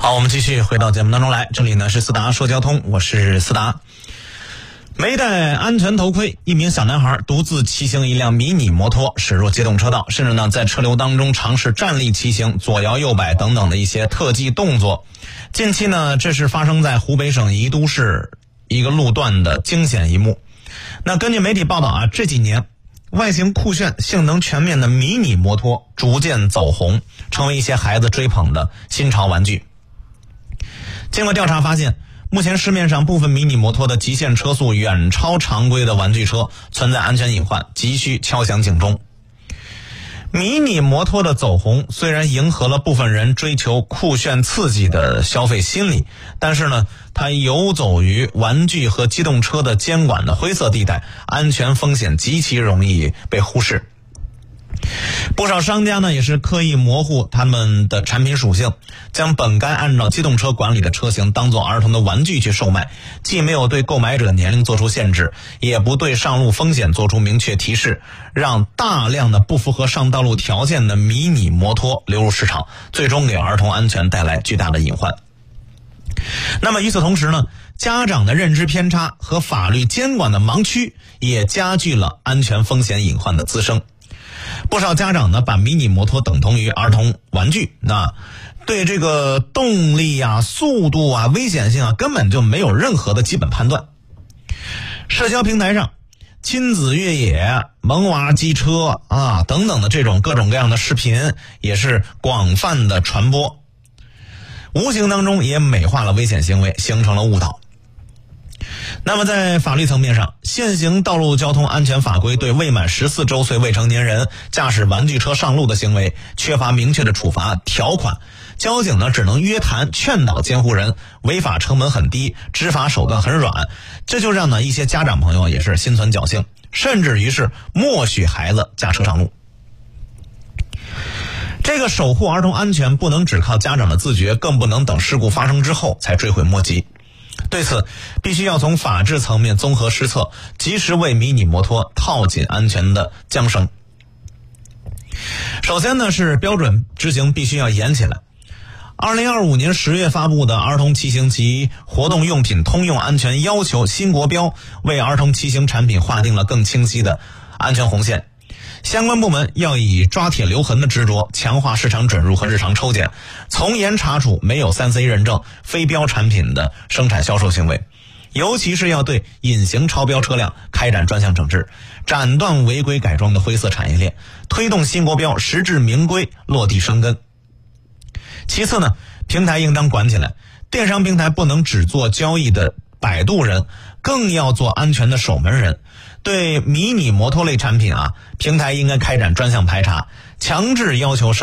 好，我们继续回到节目当中来，这里呢是思达说交通，我是思达。没戴安全头盔，一名小男孩独自骑行一辆迷你摩托驶入机动车道，甚至呢在车流当中尝试站立骑行、左摇右摆等等的一些特技动作。近期呢，这是发生在湖北省宜都市一个路段的惊险一幕。那根据媒体报道啊，这几年外形酷炫、性能全面的迷你摩托逐渐走红，成为一些孩子追捧的新潮玩具。经过调查发现，目前市面上部分迷你摩托的极限车速远超常规的玩具车，存在安全隐患，急需敲响警钟。迷你摩托的走红虽然迎合了部分人追求酷炫刺激的消费心理，但是呢，它游走于玩具和机动车的监管的灰色地带，安全风险极其容易被忽视。不少商家呢也是刻意模糊他们的产品属性，将本该按照机动车管理的车型当作儿童的玩具去售卖，既没有对购买者年龄做出限制，也不对上路风险做出明确提示，让大量的不符合上道路条件的迷你摩托流入市场，最终给儿童安全带来巨大的隐患。那么与此同时呢，家长的认知偏差和法律监管的盲区也加剧了安全风险隐患的滋生。不少家长呢把迷你摩托等同于儿童玩具，那对这个动力啊、速度啊、危险性啊根本就没有任何的基本判断。社交平台上亲子越野、萌娃机车啊等等的这种各种各样的视频也是广泛的传播，无形当中也美化了危险行为，形成了误导。那么在法律层面上，现行道路交通安全法规对未满14周岁未成年人驾驶玩具车上路的行为缺乏明确的处罚条款，交警呢只能约谈劝导监护人，违法成本很低，执法手段很软，这就让呢一些家长朋友也是心存侥幸，甚至于是默许孩子驾车上路。这个守护儿童安全不能只靠家长的自觉，更不能等事故发生之后才追悔莫及。对此，必须要从法治层面综合施策，及时为迷你摩托套紧安全的缰绳。首先呢，是标准执行必须要严起来。2025年10月发布的《儿童骑行及活动用品通用安全要求》新国标，为儿童骑行产品划定了更清晰的安全红线。相关部门要以抓铁留痕的执着，强化市场准入和日常抽检，从严查处没有3C 认证非标产品的生产销售行为，尤其是要对隐形超标车辆开展专项整治，斩断违规改装的灰色产业链，推动新国标实至名归，落地生根。其次呢，平台应当管起来，电商平台不能只做交易的摆渡人，更要做安全的守门人。对迷你摩托类产品啊，平台应该开展专项排查，强制要求